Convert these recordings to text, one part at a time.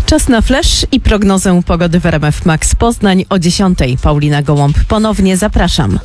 Czas na flash i prognozę pogody w RMF Max Poznań o 10:00. Paulina Gołąb, ponownie zapraszam.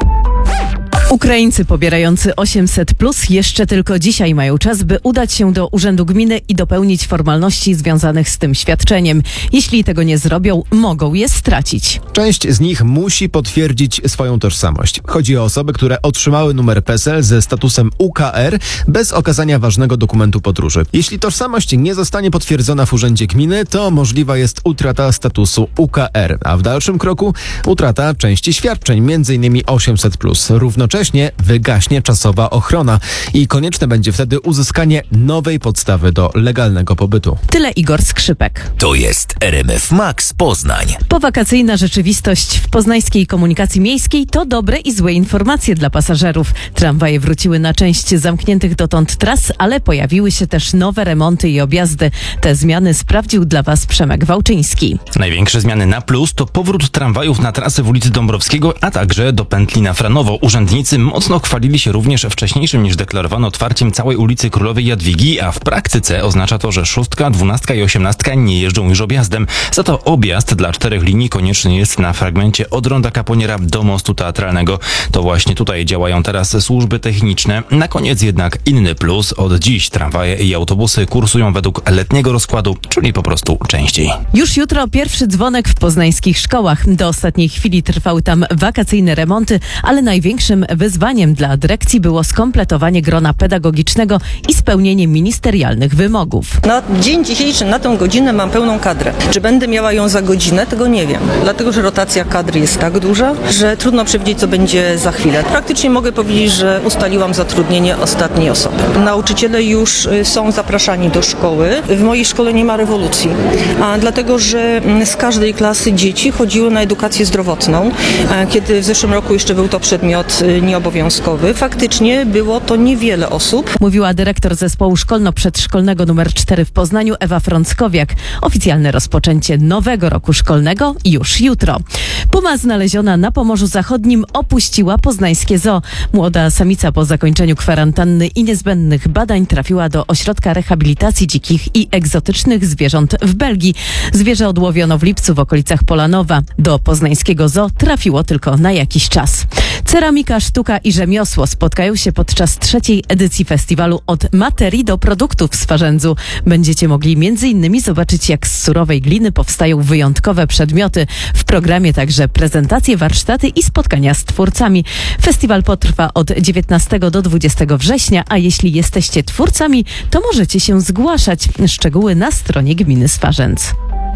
Ukraińcy pobierający 800+ jeszcze tylko dzisiaj mają czas, by udać się do Urzędu Gminy i dopełnić formalności związanych z tym świadczeniem. Jeśli tego nie zrobią, mogą je stracić. Część z nich musi potwierdzić swoją tożsamość. Chodzi o osoby, które otrzymały numer PESEL ze statusem UKR bez okazania ważnego dokumentu podróży. Jeśli tożsamość nie zostanie potwierdzona w Urzędzie Gminy, to możliwa jest utrata statusu UKR, a w dalszym kroku utrata części świadczeń, m.in. 800+. Równocześnie wygaśnie czasowa ochrona i konieczne będzie wtedy uzyskanie nowej podstawy do legalnego pobytu. Tyle Igor Skrzypek. To jest RMF Max Poznań. Powakacyjna rzeczywistość w poznańskiej komunikacji miejskiej to dobre i złe informacje dla pasażerów. Tramwaje wróciły na część zamkniętych dotąd tras, ale pojawiły się też nowe remonty i objazdy. Te zmiany sprawdził dla Was Przemek Wałczyński. Największe zmiany na plus to powrót tramwajów na trasy w ulicy Dąbrowskiego, a także do pętli na Franowo. Urzędnicy mocno chwalili się również wcześniejszym niż deklarowano otwarciem całej ulicy Królowej Jadwigi, a w praktyce oznacza to, że 6., 12. i 18. nie jeżdżą już objazdem. Za to objazd dla 4 linii konieczny jest na fragmencie od Ronda Kaponiera do Mostu Teatralnego. To właśnie tutaj działają teraz służby techniczne. Na koniec jednak inny plus. Od dziś tramwaje i autobusy kursują według letniego rozkładu, czyli po prostu częściej. Już jutro pierwszy dzwonek w poznańskich szkołach. Do ostatniej chwili trwały tam wakacyjne remonty, ale największym wyzwaniem dla dyrekcji było skompletowanie grona pedagogicznego i spełnienie ministerialnych wymogów. Na dzień dzisiejszy, na tę godzinę mam pełną kadrę. Czy będę miała ją za godzinę? Tego nie wiem. Dlatego, że rotacja kadry jest tak duża, że trudno przewidzieć, co będzie za chwilę. Praktycznie mogę powiedzieć, że ustaliłam zatrudnienie ostatniej osoby. Nauczyciele już są zapraszani do szkoły. W mojej szkole nie ma rewolucji, dlatego, że z każdej klasy dzieci chodziły na edukację zdrowotną. Kiedy w zeszłym roku jeszcze był to przedmiot nieobowiązkowy. Faktycznie było to niewiele osób. Mówiła dyrektor zespołu szkolno-przedszkolnego nr 4 w Poznaniu Ewa Frąckowiak. Oficjalne rozpoczęcie nowego roku szkolnego już jutro. Puma znaleziona na Pomorzu Zachodnim opuściła poznańskie zoo. Młoda samica po zakończeniu kwarantanny i niezbędnych badań trafiła do ośrodka rehabilitacji dzikich i egzotycznych zwierząt w Belgii. Zwierzę odłowiono w lipcu w okolicach Polanowa. Do poznańskiego zoo trafiło tylko na jakiś czas. Ceramika, sztuka i rzemiosło spotkają się podczas 3. edycji festiwalu Od materii do produktów z Farzędzu. Będziecie mogli m.in. zobaczyć, jak z surowej gliny powstają wyjątkowe przedmioty. W programie także prezentacje, warsztaty i spotkania z twórcami. Festiwal potrwa od 19 do 20 września, a jeśli jesteście twórcami, to możecie się zgłaszać. Szczegóły na stronie gminy Swarzędz.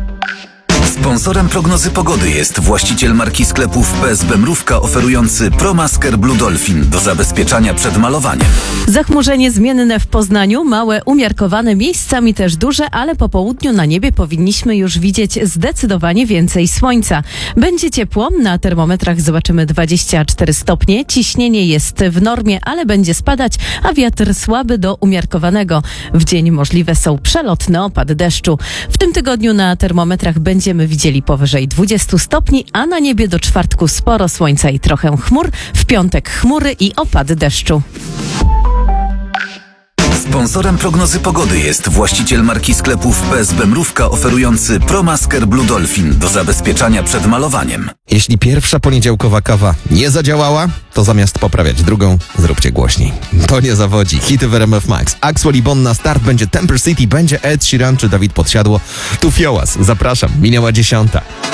Sponsorem prognozy pogody jest właściciel marki sklepów PSB Mrówka oferujący ProMasker Blue Dolphin do zabezpieczania przed malowaniem. Zachmurzenie zmienne w Poznaniu, małe, umiarkowane, miejscami też duże, ale po południu na niebie powinniśmy już widzieć zdecydowanie więcej słońca. Będzie ciepło, na termometrach zobaczymy 24 stopnie, ciśnienie jest w normie, ale będzie spadać, a wiatr słaby do umiarkowanego. W dzień możliwe są przelotne opady deszczu. W tym tygodniu na termometrach będziemy widzieli powyżej 20 stopni, a na niebie do czwartku sporo słońca i trochę chmur, w piątek chmury i opady deszczu. Sponsorem prognozy pogody jest właściciel marki sklepów PSB Mrówka oferujący ProMasker Blue Dolphin do zabezpieczania przed malowaniem. Jeśli pierwsza poniedziałkowa kawa nie zadziałała, to zamiast poprawiać drugą, zróbcie głośniej. To nie zawodzi. Hity w RMF Max. Axwell i Bon na start, będzie Temper City, będzie Ed Sheeran czy Dawid Podsiadło. Tu Fiołas. Zapraszam. Minęła 10:00.